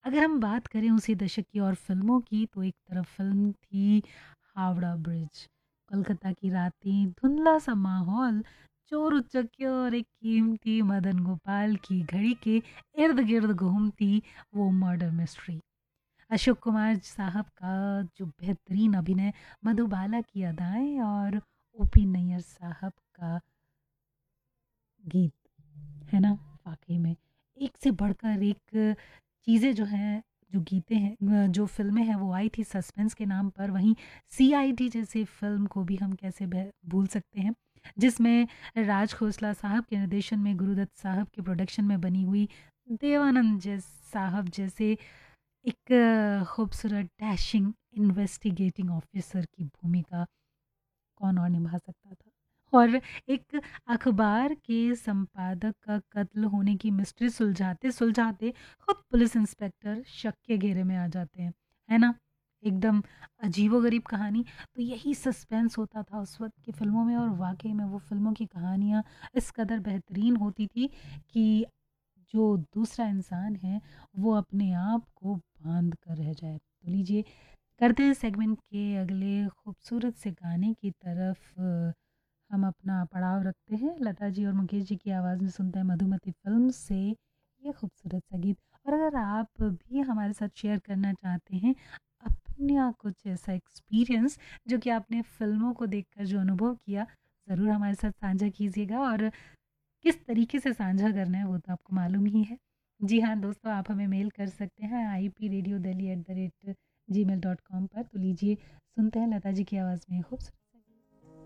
अगर हम बात करें उसी दशक की और फ़िल्मों की, तो एक तरफ फ़िल्म थी हावड़ा ब्रिज, कोलकाता की रातें, धुंधला-सा माहौल, चोर-उचक्के और एक कीमती मदन गोपाल की घड़ी के इर्द-गिर्द घूमती वो मर्डर मिस्ट्री। अशोक कुमार साहब का जो बेहतरीन अभिनय, मधुबाला की अदाएँ और ओपी नैयर साहब का गीत, है ना? वाक़ई में एक से बढ़कर एक चीज़ें जो हैं, जो गीतें हैं जो फ़िल्में हैं वो आई थी सस्पेंस के नाम पर, वहीं सीआईडी जैसी फ़िल्म को भी हम कैसे भूल सकते हैं, जिसमें राज खोसला साहब के निर्देशन में, गुरुदत्त साहब के प्रोडक्शन में बनी हुई, देवानंद साहब जैसे एक खूबसूरत डैशिंग इन्वेस्टिगेटिंग ऑफिसर की भूमिका कौन और निभा सकता था। और एक अखबार के संपादक का कत्ल होने की मिस्ट्री सुलझाते सुलझाते खुद पुलिस इंस्पेक्टर शक के घेरे में आ जाते हैं, है ना? एकदम अजीबोगरीब कहानी। तो यही सस्पेंस होता था उस वक्त की फिल्मों में, और वाकई में वो फिल्मों की कहानियाँ इस कदर बेहतरीन होती थी कि जो दूसरा इंसान है वो अपने आप को बांध कर रह जाए। तो लीजिए, करते हैं सेगमेंट के अगले खूबसूरत से गाने की तरफ हम अपना पड़ाव रखते हैं। लता जी और मुकेश जी की आवाज़ में सुनते हैं मधुमती फ़िल्म से ये खूबसूरत सा गीत। और अगर आप भी हमारे साथ शेयर करना चाहते हैं अपना कुछ ऐसा एक्सपीरियंस जो कि आपने फ़िल्मों को देखकर जो अनुभव किया, ज़रूर हमारे साथ साझा कीजिएगा। और किस तरीके से साझा करना है वो तो आपको मालूम ही है। जी हाँ दोस्तों, आप हमें मेल कर सकते हैं IPRadioDelhi@gmail.com पर। तो लीजिए, सुनते हैं लता जी की आवाज़ में खूबसूरत